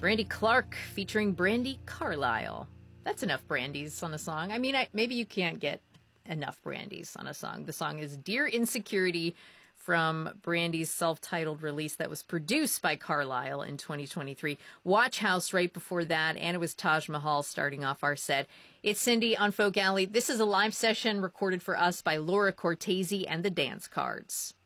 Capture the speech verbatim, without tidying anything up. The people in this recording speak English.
Brandy Clark featuring Brandi Carlile. That's enough Brandys on a song. I mean, I, maybe you can't get enough Brandys on a song. The song is Dear Insecurity from Brandy's self-titled release that was produced by Carlile in twenty twenty-three. Watch House right before that, and it was Taj Mahal starting off our set. It's Cindy on Folk Alley. This is a live session recorded for us by Laura Cortese and the Dance Cards.